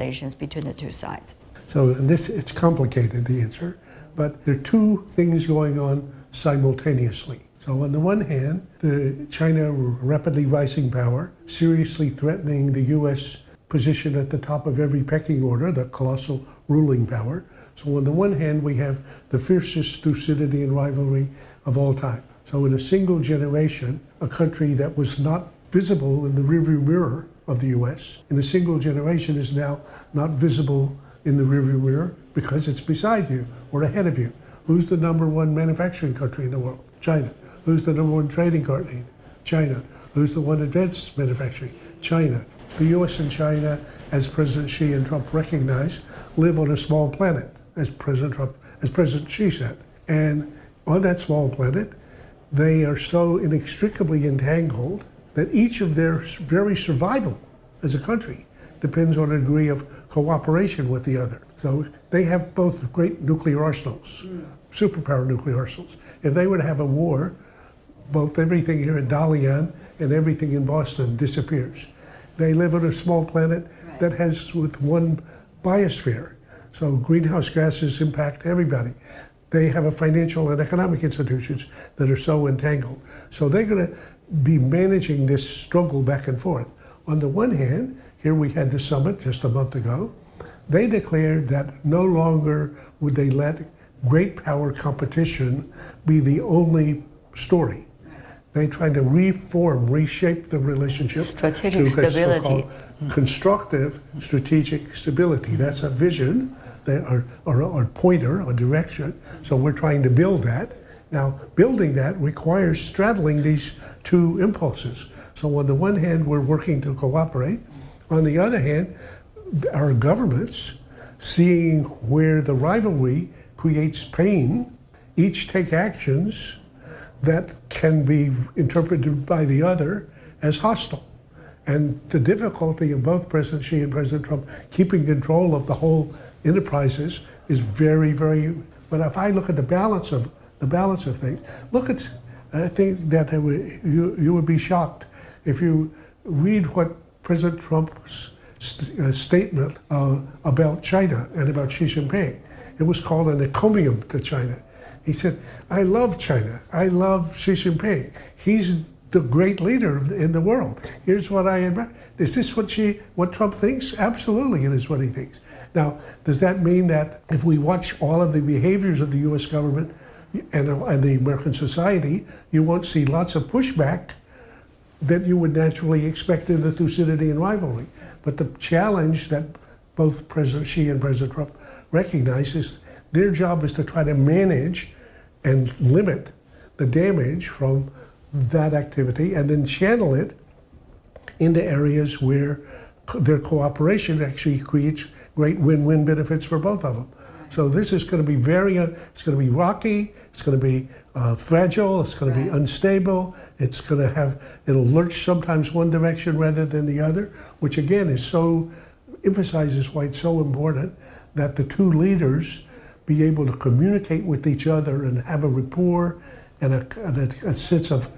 relations between the two sides? So it's complicated, the answer, but there are two things going on simultaneously. So on the one hand, China, rapidly rising power, seriously threatening the U.S. position at the top of every pecking order, the colossal ruling power. So on the one hand, we have the fiercest Thucydidean rivalry of all time. So in a single generation, a country that was not visible in the rearview mirror of the U.S., in a single generation is now not visible in the rearview mirror because it's beside you or ahead of you. Who's the number one manufacturing country in the world? China. Who's the number one trading country? China. Who's the one advanced manufacturing? China. The U.S. and China, as President Xi and Trump recognize, live on a small planet, as President Xi said. And on that small planet, they are so inextricably entangled that each of their very survival as a country depends on a degree of cooperation with the other. So they have both great nuclear arsenals, superpower nuclear arsenals. If they were to have a war, both everything here in Dalian and everything in Boston disappears. They live on a small planet that has with one biosphere. So greenhouse gases impact everybody. They have a financial and economic institutions that are so entangled. So they're going to be managing this struggle back and forth. On the one hand, here we had the summit just a month ago. They declared that no longer would they let great power competition be the only story. They tried to reshape the relationship strategic to stability. Constructive strategic stability. That's a vision, or pointer, a direction. So we're trying to build that. Now, building that requires straddling these two impulses. So on the one hand, we're working to cooperate. On the other hand, our governments, seeing where the rivalry creates pain, each take actions that can be interpreted by the other as hostile. And the difficulty of both President Xi and President Trump keeping control of the whole enterprises is very, very, but if I look at the balance of things, I think that you would be shocked if you read what President Trump's statement about China and about Xi Jinping. It was called an encomium to China. He said, I love China. I love Xi Jinping. He's the great leader in the world. Here's what I admire. Is this what Trump thinks? Absolutely, it is what he thinks. Now, does that mean that if we watch all of the behaviors of the U.S. government and the American society, you won't see lots of pushback that you would naturally expect in the Thucydidean rivalry? But the challenge that both President Xi and President Trump recognize is their job is to try to manage and limit the damage from that activity and then channel it into areas where their cooperation actually creates great win-win benefits for both of them. So this is going to be it's going to be rocky, it's going to be fragile, it's going to be unstable, it'll lurch sometimes one direction rather than the other, which again emphasizes why it's so important that the two leaders be able to communicate with each other and have a rapport and a sense of,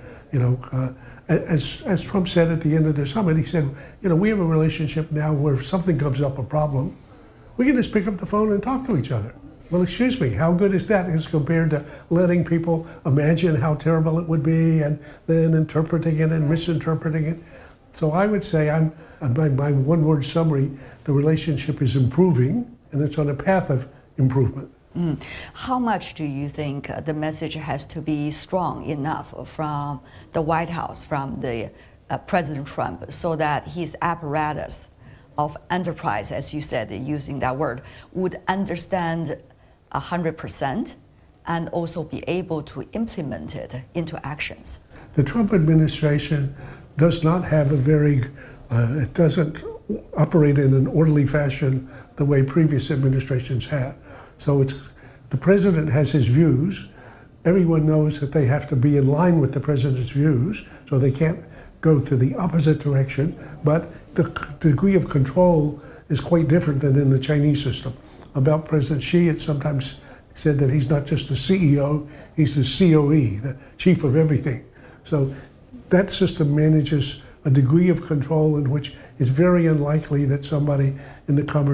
as Trump said at the end of the summit, he said, we have a relationship now where if something comes up, a problem, we can just pick up the phone and talk to each other. Well, excuse me, how good is that as compared to letting people imagine how terrible it would be and then interpreting it and misinterpreting it? So I would say, my one-word summary, the relationship is improving and it's on a path of improvement. How much do you think the message has to be strong enough from the White House, from the President Trump, so that his apparatus of enterprise, as you said, using that word, would understand 100% and also be able to implement it into actions? The Trump administration does not have it doesn't operate in an orderly fashion the way previous administrations have. So the president has his views. Everyone knows that they have to be in line with the president's views, so they can't go to the opposite direction. But the degree of control is quite different than in the Chinese system. About President Xi, it's sometimes said that he's not just the CEO, he's the COE, the chief of everything. So that system manages a degree of control in which it's very unlikely that somebody in the